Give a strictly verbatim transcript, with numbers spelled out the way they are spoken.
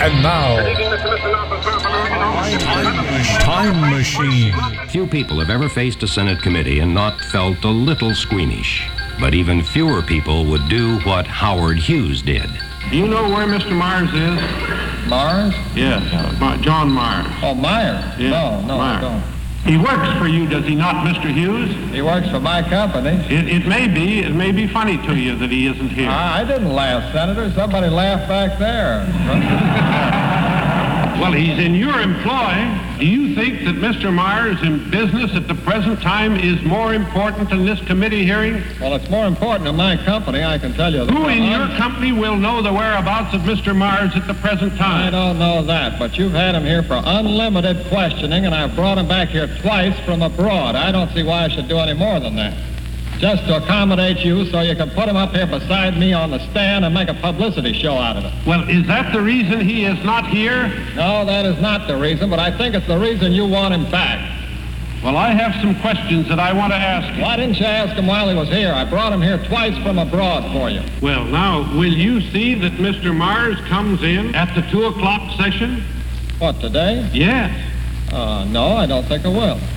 And now, Time Machine. Few people have ever faced a Senate committee and not felt a little squeamish. But even fewer people would do what Howard Hughes did. Do you know where Mister Myers is? Myers? Yes, uh, John Myers. Oh, Myers? Yes, no, no, Myers. I don't. He works for you, does he not, Mister Hughes? He works for my company. It, it may be, it may be funny to you that he isn't here. I, I didn't laugh, Senator. Somebody laughed back there. Well, he's in your employ. Do you think that Mister Myers in business at the present time is more important than this committee hearing? Well, it's more important to my company, I can tell you that. Who in your company will know the whereabouts of Mister Myers at the present time? I don't know that, but you've had him here for unlimited questioning, and I've brought him back here twice from abroad. I don't see why I should do any more than that. Just to accommodate you so you can put him up here beside me on the stand and make a publicity show out of it. Well, is that the reason he is not here? No, that is not the reason, but I think it's the reason you want him back. Well, I have some questions that I want to ask him. Why didn't you ask him while he was here? I brought him here twice from abroad for you. Well, now, will you see that Mister Myers comes in at the two o'clock session? What, today? Yes. Uh, no, I don't think I will.